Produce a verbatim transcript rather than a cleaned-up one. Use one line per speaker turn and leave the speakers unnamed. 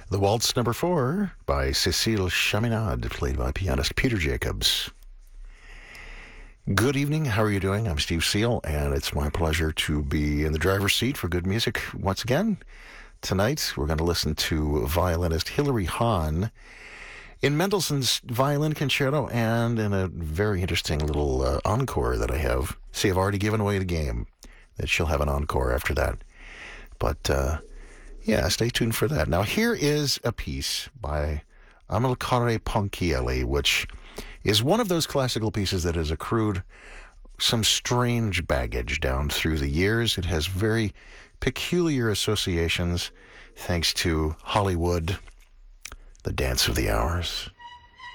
The Waltz Number Four by Cécile Chaminade, played by pianist Peter Jacobs. Good evening. How are you doing? I'm Steve Seal, and it's my pleasure to be in the driver's seat for good music once again. Tonight, we're going to listen to violinist Hilary Hahn in Mendelssohn's Violin Concerto and in a very interesting little uh, encore that I have. See, I've already given away the game that she'll have an encore after that. But, uh, yeah, stay tuned for that. Now, here is a piece by Amilcare Ponchielli, which is one of those classical pieces that has accrued some strange baggage down through the years. It has very peculiar associations thanks to Hollywood, the Dance of the Hours.